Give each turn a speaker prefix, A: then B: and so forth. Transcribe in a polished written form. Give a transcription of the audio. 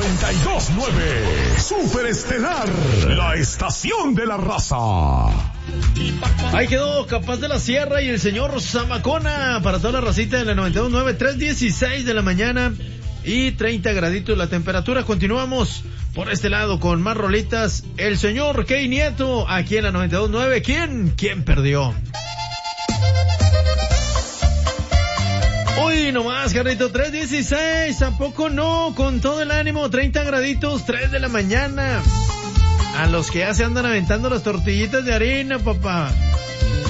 A: 92.9 Superestelar, la estación de la raza.
B: Ahí quedó Capaz de la Sierra y el señor Zamacona para toda la racita de la 92.9, 3:16 de la mañana y 30 graditos la temperatura. Continuamos por este lado con más rolitas. El señor Key Nieto aquí en la 92.9. ¿Quién perdió? Uy, nomás, Carlito, 3:16, tampoco no, con todo el ánimo, 30 graditos, 3 de la mañana. A los que ya se andan aventando las tortillitas de harina, papá.